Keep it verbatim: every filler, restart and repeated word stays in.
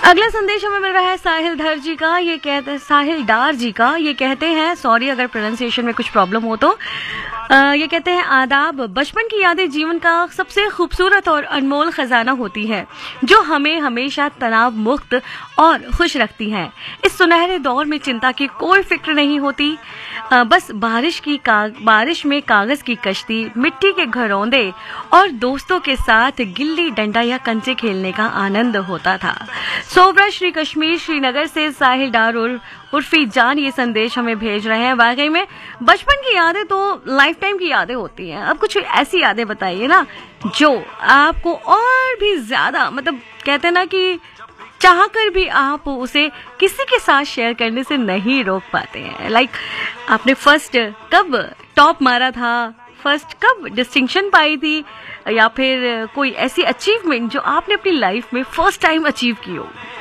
अगला संदेश हमें मिल रहा है साहिल धर जी का। ये कहते हैं साहिल डार जी का। ये कहते हैं, सॉरी अगर प्रोनाउंसिएशन में कुछ प्रॉब्लम हो तो। आ, ये कहते हैं आदाब। बचपन की यादें जीवन का सबसे खूबसूरत और अनमोल खजाना होती है जो हमें हमेशा तनाव मुक्त और खुश रखती हैं। इस सुनहरे दौर में चिंता की कोई फिक्र नहीं होती, आ, बस बारिश की बारिश में कागज की कश्ती, मिट्टी के घरौंदे और दोस्तों के साथ गिल्ली डंडा या कंचे खेलने का आनंद होता था। सोबरा श्री कश्मीर श्रीनगर से साहिल डार उर्फी जान ये संदेश हमें भेज रहे हैं। वाकई में बचपन की यादें तो लाइफ टाइम की यादें होती हैं। अब कुछ ऐसी यादें बताइए ना जो आपको और भी ज्यादा, मतलब कहते हैं ना कि चाह कर भी आप उसे किसी के साथ शेयर करने से नहीं रोक पाते हैं। लाइक आपने फर्स्ट कब टॉप मारा था, फर्स्ट कब डिस्टिंक्शन पाई थी, या फिर कोई ऐसी अचीवमेंट जो आपने अपनी लाइफ में फर्स्ट टाइम अचीव की हो।